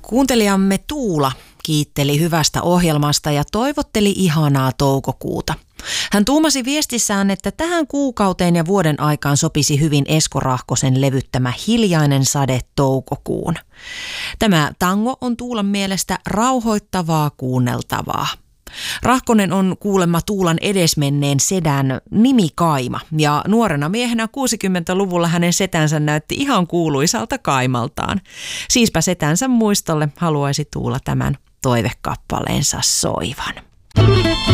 Kuuntelijamme Tuula kiitteli hyvästä ohjelmasta ja toivotteli ihanaa toukokuuta. Hän tuumasi viestissään, että tähän kuukauteen ja vuoden aikaan sopisi hyvin Esko Rahkosen levyttämä Hiljainen sade toukokuun. Tämä tango on Tuulan mielestä rauhoittavaa kuunneltavaa. Rahkonen on kuulemma Tuulan edesmenneen sedän nimi Kaima ja nuorena miehenä 60-luvulla hänen setänsä näytti ihan kuuluisalta Kaimaltaan. Siispä setänsä muistolle haluaisi Tuula tämän toivekappaleensa soivan.